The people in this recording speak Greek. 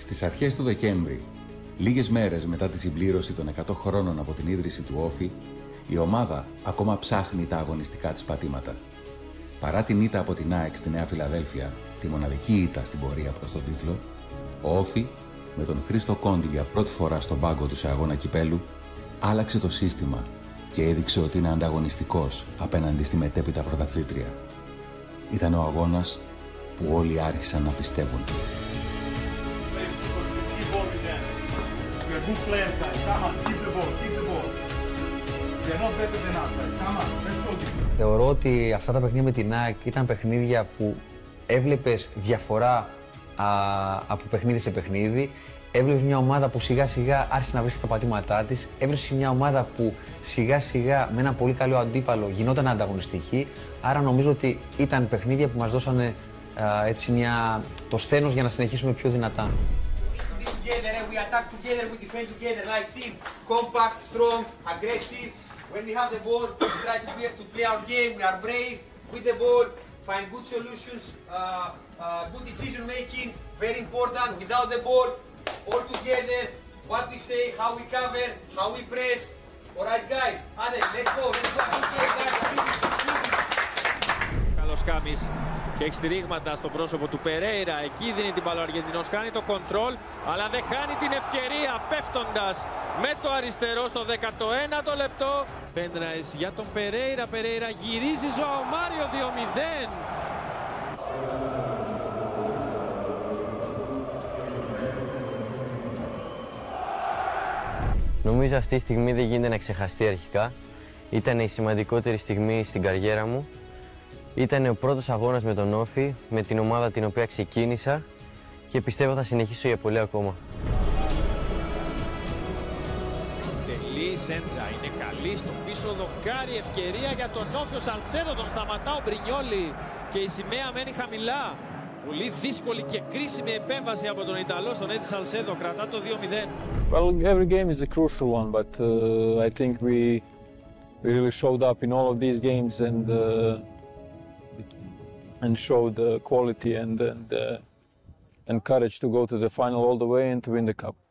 Στις αρχές του Δεκέμβρη, λίγες μέρες μετά τη συμπλήρωση των 100 χρόνων από την ίδρυση του Όφη, η ομάδα ακόμα ψάχνει τα αγωνιστικά της πατήματα. Παρά την ήττα από την ΑΕΚ στη Νέα Φιλαδέλφια, τη μοναδική ήττα στην πορεία προς τον τίτλο, ο Όφη, με τον Χρήστο Κόντι για πρώτη φορά στον πάγκο του σε αγώνα κυπέλου, άλλαξε το σύστημα και έδειξε ότι είναι ανταγωνιστικός απέναντι στη μετέπειτα πρωταθλήτρια. Ήταν ο αγώνας που όλοι άρχισαν να πιστεύουν. Θεωρώ ότι αυτά τα παιχνίδια με την ΑΕΚ ήταν παιχνίδια που έβλεπες διαφορά από παιχνίδι σε παιχνίδι. Έβλεπες μια ομάδα που σιγά σιγά άρχισε να βρίσκει τα πατήματά της. Έβλεπες μια ομάδα που σιγά σιγά με ένα πολύ καλό αντίπαλο γινόταν ανταγωνιστική. Άρα νομίζω ότι ήταν παιχνίδια που μας δώσανε έτσι το σθένος για να συνεχίσουμε πιο δυνατά. We attack together, we defend together like team, compact, strong, aggressive. When we have the ball, we try to play our game. We are brave with the ball, find good solutions, good decision making. Very important. Without the ball, all together. What we say, how we cover, how we press. All right, guys. Ade, let's go. Let's go. Καλός Κάμις και έχει στηρίγματα στο πρόσωπο του Περέιρα. Εκεί δίνει την μπάλα ο Αργεντινός, κάνει το κοντρόλ, αλλά δεν χάνει την ευκαιρία πέφτοντας με το αριστερό στο 19ο λεπτό. Πέντραες για τον Περέιρα. Περέιρα γυρίζει, Ζωάο Μάριο 2-0. Νομίζω αυτή η στιγμή δεν γίνεται να ξεχαστεί αρχικά. Ήταν η σημαντικότερη στιγμή στην καριέρα μου. Ήταν ο πρώτος αγώνας με τον Όφη, με την ομάδα την οποία ξεκίνησα και πιστεύω θα συνεχίσω για πολύ ακόμα. Τελή σέντρα, είναι καλή στο πίσω δοκάρι, ευκαιρία για τον Όφη, ο Σαλσέδο τον σταματά ο Μπρινιόλι και η σημαία μένει χαμηλά. Πολύ δύσκολη και κρίσιμη επέμβαση από τον Ιταλό στον Έντι Σαλσέδο, κρατά το 2-0. Well, every game is a crucial one, but I think we really showed up in all of these games and showed quality and courage to go to the final all the way and to win the cup.